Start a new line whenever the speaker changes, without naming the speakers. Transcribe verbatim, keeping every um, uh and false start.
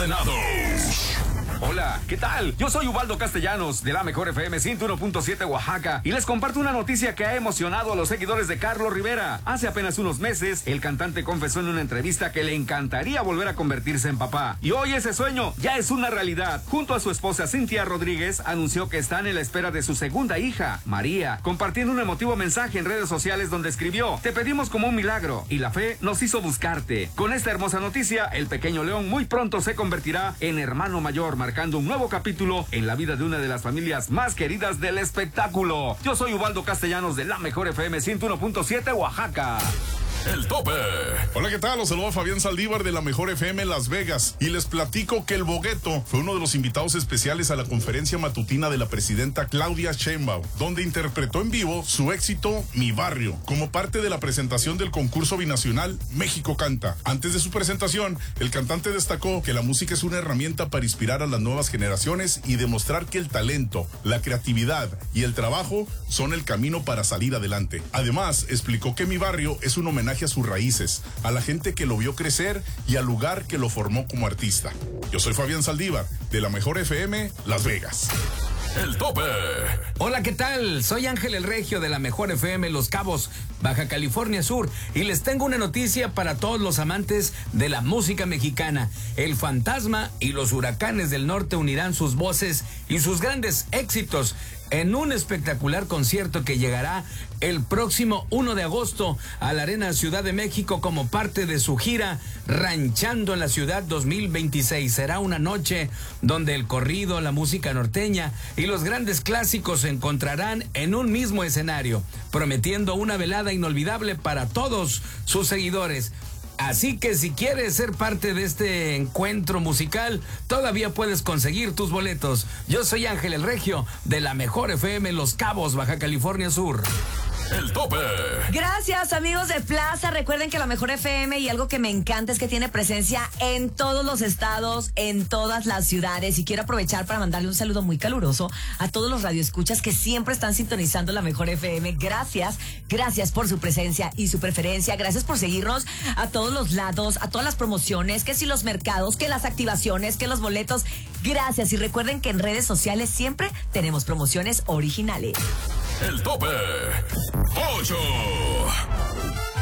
Desordenados.
Hola, ¿qué tal? Yo soy Ubaldo Castellanos, de la Mejor F M ciento uno punto siete Oaxaca, y les comparto una noticia que ha emocionado a los seguidores de Carlos Rivera. Hace apenas unos meses, el cantante confesó en una entrevista que le encantaría volver a convertirse en papá. Y hoy ese sueño ya es una realidad. Junto a su esposa Cintia Rodríguez, anunció que están en la espera de su segunda hija, María, compartiendo un emotivo mensaje en redes sociales donde escribió: "Te pedimos como un milagro, y la fe nos hizo buscarte". Con esta hermosa noticia, el pequeño León muy pronto se convertirá en hermano mayor, marcando un nuevo capítulo en la vida de una de las familias más queridas del espectáculo. Yo soy Ubaldo Castellanos, de la Mejor F M ciento uno punto siete Oaxaca.
El tope.
Hola, ¿qué tal? Los saludo a Fabián Saldívar de la Mejor F M Las Vegas y les platico que el Bogueto fue uno de los invitados especiales a la conferencia matutina de la presidenta Claudia Sheinbaum, donde interpretó en vivo su éxito Mi Barrio, como parte de la presentación del concurso binacional México Canta. Antes de su presentación, el cantante destacó que la música es una herramienta para inspirar a las nuevas generaciones y demostrar que el talento, la creatividad y el trabajo son el camino para salir adelante. Además, explicó que Mi Barrio es un homenaje a sus raíces, a la gente que lo vio crecer y al lugar que lo formó como artista. Yo soy Fabián Saldívar, de la Mejor F M Las Vegas.
El tope.
Hola, ¿qué tal? Soy Ángel el Regio de la Mejor F M Los Cabos, Baja California Sur, y les tengo una noticia para todos los amantes de la música mexicana. El Fantasma y los Huracanes del Norte unirán sus voces y sus grandes éxitos en un espectacular concierto que llegará el próximo uno de agosto a la Arena Ciudad de México como parte de su gira Ranchando en la Ciudad dos mil veintiséis. Será una noche donde el corrido, la música norteña y los grandes clásicos se encontrarán en un mismo escenario, prometiendo una velada inolvidable para todos sus seguidores. Así que si quieres ser parte de este encuentro musical, todavía puedes conseguir tus boletos. Yo soy Ángel el Regio de la Mejor F M Los Cabos, Baja California Sur.
El tope.
Gracias, amigos de Plaza. Recuerden que la Mejor F M, y algo que me encanta, es que tiene presencia en todos los estados, en todas las ciudades. Y quiero aprovechar para mandarle un saludo muy caluroso a todos los radioescuchas que siempre están sintonizando la Mejor F M. Gracias, gracias por su presencia y su preferencia. Gracias por seguirnos a todos los lados, a todas las promociones, que si los mercados, que las activaciones, que los boletos. Gracias. Y recuerden que en redes sociales siempre tenemos promociones originales.
El tope. Ocho.